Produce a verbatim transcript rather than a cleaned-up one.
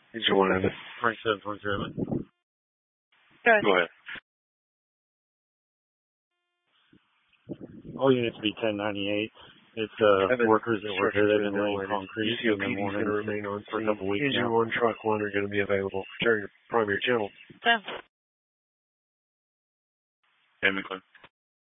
Engine one, Evan. twenty-seven twenty-seven. Go ahead. Go ahead. All units be ten ninety-eight. It's uh, Evan, workers that work here. They've been laying E concrete C O in the P D is morning going to remain on for a scene. couple weeks Engine now. one, truck one are going to be available. Return your primary channel. Ten. Ten McLean.